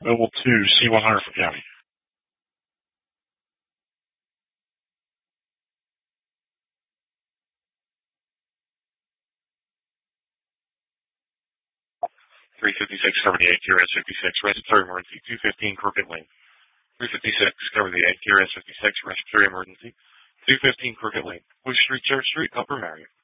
Level 2, C-100 for County. 356, cover the AQRS 56, respiratory emergency, 215 Crooked Lane. 356, cover the AQRS 56, respiratory emergency, 215 Crooked Lane, Bush Street, Church Street, Upper Marion.